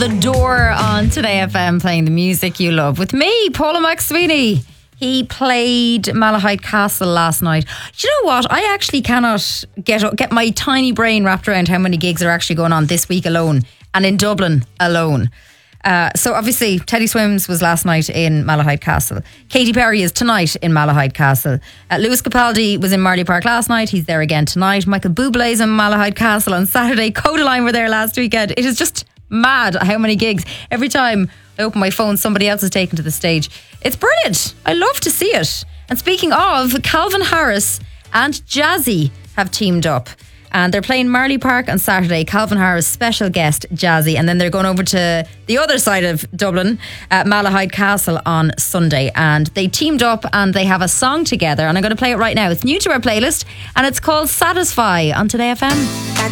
The Door on Today FM, playing the music you love. With me, Paula McSweeney. He played Malahide Castle last night. Do you know what? I actually cannot get my tiny brain wrapped around how many gigs are actually going on this week alone and in Dublin alone. So obviously Teddy Swims was last night in Malahide Castle. Katy Perry is tonight in Malahide Castle. Lewis Capaldi was in Marley Park last night. He's there again tonight. Michael Bublé is in Malahide Castle on Saturday. Codaline were there last weekend. It is just mad how many gigs. Every time I open my phone, somebody else is taken to the stage. It's brilliant. I love to see it. And speaking of, Calvin Harris and Jazzy have teamed up. And they're playing Marley Park on Saturday. Calvin Harris, special guest, Jazzy. And then they're going over to the other side of Dublin, Malahide Castle on Sunday. And they teamed up and they have a song together. And I'm going to play it right now. It's new to our playlist and it's called Satisfy on Today FM.